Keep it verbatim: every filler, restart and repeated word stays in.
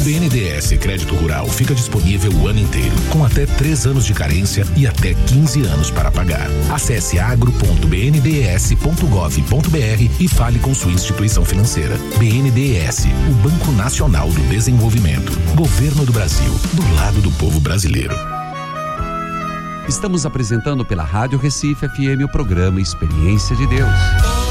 B N D E S Crédito Rural fica disponível o ano inteiro, com até três anos de carência e até quinze anos para pagar. Acesse agro ponto b n d e s ponto gov ponto b r e fale com sua instituição financeira. B N D E S, o Banco Nacional do Desenvolvimento. Governo do Brasil, do lado do povo brasileiro. Estamos apresentando pela Rádio Recife F M o programa Experiência de Deus.